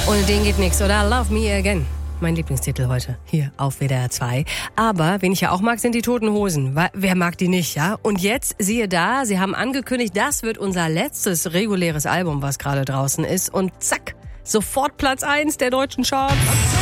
Ohne den geht nichts, oder? Love Me Again. Mein Lieblingstitel heute hier auf WDR 2. Aber wen ich ja auch mag, sind die Toten Hosen. Wer mag die nicht, ja? Und jetzt, siehe da, sie haben angekündigt, das wird unser letztes reguläres Album, was gerade draußen ist. Und zack, sofort Platz 1 der deutschen Charts.